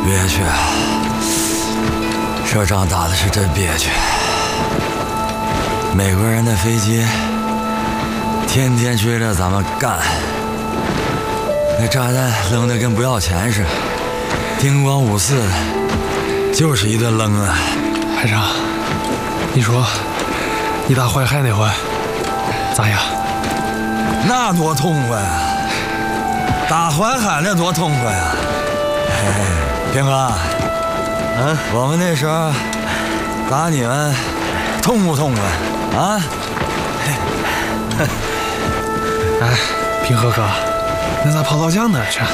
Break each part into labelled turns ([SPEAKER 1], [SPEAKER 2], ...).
[SPEAKER 1] 憋屈，这仗打的是真憋屈。美国人的飞机天天追着咱们干，那炸弹扔的跟不要钱似的，叮咣五四的，就是一顿扔啊。
[SPEAKER 2] 排长，你说你打淮海那回咋样？
[SPEAKER 1] 那多痛快啊！打淮海那多痛快啊！平哥，我们那时候打你们痛不痛快啊？
[SPEAKER 2] 哎，平和哥，那咋跑老蒋那儿去？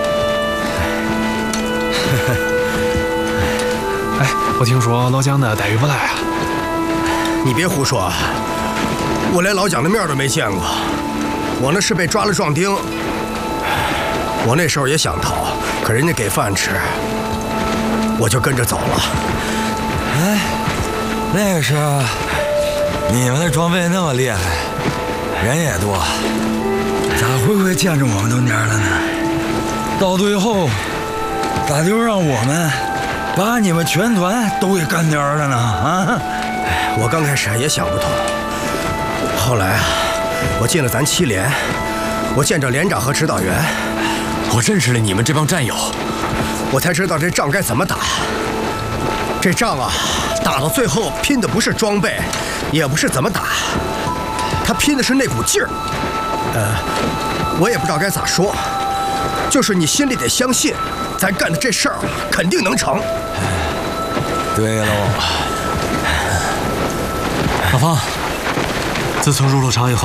[SPEAKER 2] 哎，我听说老蒋那待遇不赖啊。
[SPEAKER 3] 你别胡说，我连老蒋的面都没见过。我那是被抓了壮丁。我那时候也想逃，可人家给饭吃，我就跟着走了。
[SPEAKER 1] 哎，那个时候你们的装备那么厉害，人也多，咋会见着我们都蔫了呢？到最后咋就让我们把你们全团都给干蔫了呢？啊！
[SPEAKER 3] 我刚开始也想不通，后来啊，我进了咱7连，我见着连长和指导员，
[SPEAKER 4] 我认识了你们这帮战友，
[SPEAKER 3] 我才知道这仗该怎么打。这仗啊，打到最后拼的不是装备，也不是怎么打，他拼的是那股劲儿。我也不知道该咋说，就是你心里得相信，咱干的这事儿肯定能成。
[SPEAKER 1] 对喽，
[SPEAKER 4] 老方，自从入了厂以后。